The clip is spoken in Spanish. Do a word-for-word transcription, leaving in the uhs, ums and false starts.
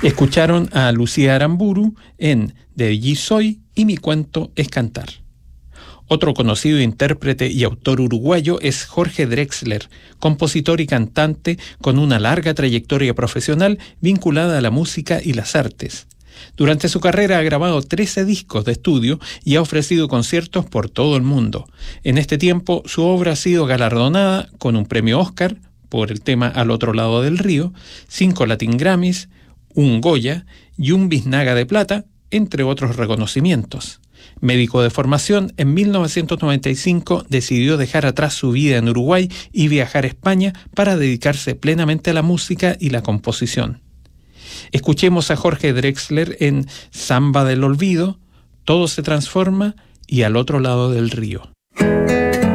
Escucharon a Lucía Aramburu en De allí soy y mi cuento es cantar. Otro conocido intérprete y autor uruguayo es Jorge Drexler, compositor y cantante con una larga trayectoria profesional vinculada a la música y las artes. Durante su carrera ha grabado trece discos de estudio y ha ofrecido conciertos por todo el mundo. En este tiempo, su obra ha sido galardonada con un premio Oscar por el tema Al otro lado del río, cinco Latin Grammys, un Goya y un Biznaga de Plata, entre otros reconocimientos. Médico de formación, en mil novecientos noventa y cinco decidió dejar atrás su vida en Uruguay y viajar a España para dedicarse plenamente a la música y la composición. Escuchemos a Jorge Drexler en Samba del Olvido, Todo se transforma y Al otro lado del río.